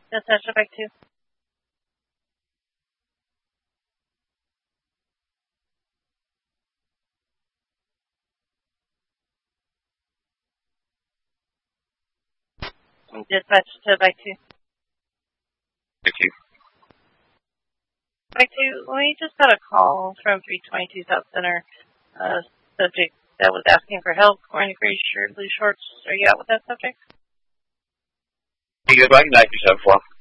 Dispatch back to. Dispatch to back to. Thank you. Back to, we just got a call from 322 South Center, subject that was asking for help, wearing a gray shirt, blue shorts. Are you out with that subject? You good, bud? 927 4.